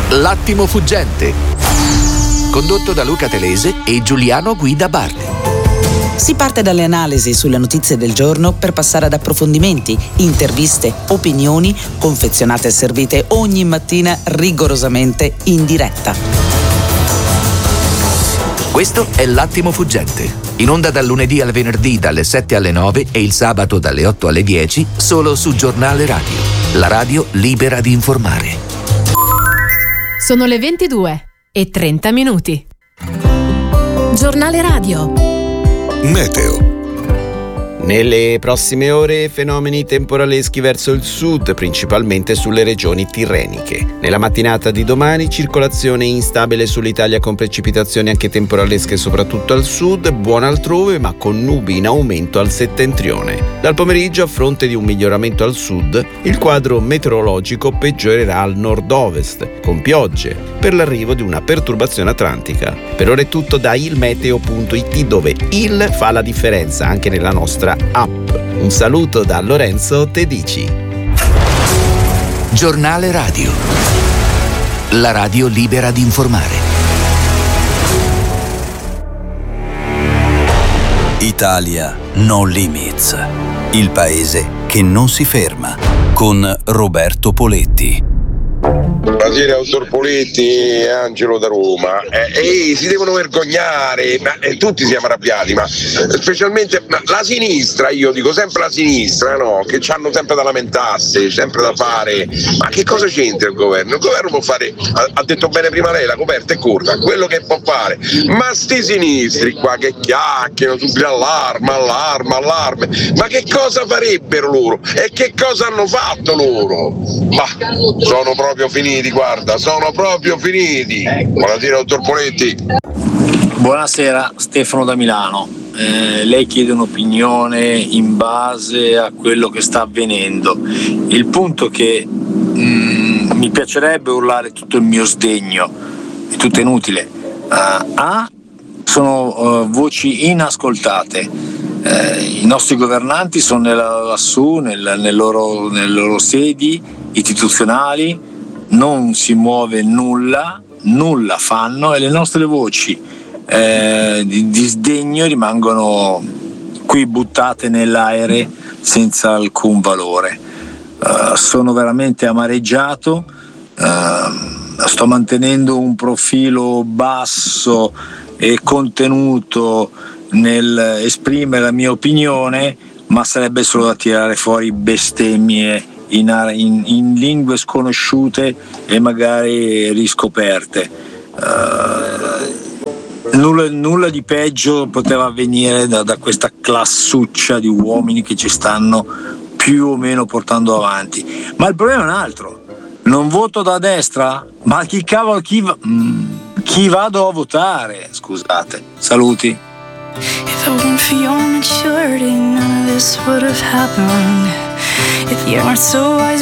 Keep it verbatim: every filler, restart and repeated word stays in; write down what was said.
L'attimo fuggente, condotto da Luca Telese e Giuliano Guida Bardi. Si parte dalle analisi sulle notizie del giorno per passare ad approfondimenti, interviste, opinioni, confezionate e servite ogni mattina rigorosamente in diretta. Questo è L'Attimo Fuggente, in onda dal lunedì al venerdì dalle sette alle nove e il sabato dalle otto alle dieci, solo su Giornale Radio, la radio libera di informare. Sono le ventidue e trenta minuti. Giornale Radio. Meteo. Nelle prossime ore fenomeni temporaleschi verso il sud, principalmente sulle regioni tirreniche. Nella mattinata di domani circolazione instabile sull'Italia con precipitazioni anche temporalesche soprattutto al sud, buona altrove ma con nubi in aumento al settentrione. Dal pomeriggio, a fronte di un miglioramento al sud, il quadro meteorologico peggiorerà al nord-ovest, con piogge, per l'arrivo di una perturbazione atlantica. Per ora è tutto da ilmeteo punto it, dove il fa la differenza anche nella nostra app. Un saluto da Lorenzo Tedici. Giornale Radio, la radio libera di informare. Italia No Limits, il paese che non si ferma, con Roberto Poletti. Buonasera, dottor Poletti e Angelo da Roma. Eh, ehi, si devono vergognare, ma eh, tutti siamo arrabbiati, ma eh, specialmente ma la sinistra, io dico sempre la sinistra, no? Che c'hanno sempre da lamentarsi, sempre da fare. Ma che cosa c'entra il governo? Il governo può fare, ha, ha detto bene prima lei, la coperta è corta, quello che può fare. Ma sti sinistri qua che chiacchierano subito allarme, allarme, allarme. Ma che cosa farebbero loro? E che cosa hanno fatto loro? Ma sono proprio finiti, guarda, sono proprio finiti. Buonasera, dottor Poletti. Buonasera, Stefano da Milano. Eh, lei chiede un'opinione in base a quello che sta avvenendo. Il punto è che mm, mi piacerebbe urlare tutto il mio sdegno, è tutto inutile. Uh, A, sono uh, voci inascoltate. Eh, I nostri governanti sono nella, lassù, nel, nel loro, nelle loro sedi istituzionali, non si muove nulla, nulla fanno e le nostre voci eh, di, di sdegno rimangono qui buttate nell'aere senza alcun valore. Uh, sono veramente amareggiato, uh, sto mantenendo un profilo basso e contenuto nel esprimere la mia opinione, ma sarebbe solo da tirare fuori bestemmie In, in, in lingue sconosciute e magari riscoperte. Uh, nulla, nulla di peggio poteva avvenire da, da questa classuccia di uomini che ci stanno più o meno portando avanti. Ma il problema è un altro: non voto da destra? Ma chi cavolo, chi, va, chi vado a votare? Scusate, saluti. If it weren't for your maturity, none of this would have happened. If you weren't so wise